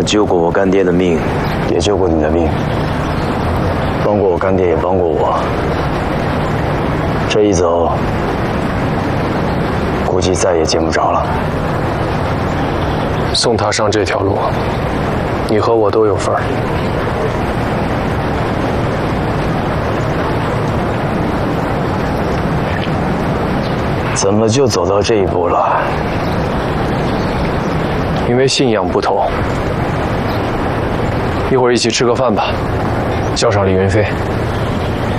救过我干爹的命，也救过你的命，帮过我干爹，也帮过我。这一走，估计再也见不着了。 送他上这条路，你和我都有份儿。 怎么就走到这一步了？ 因为信仰不同。一会儿一起吃个饭吧，叫上李云飞。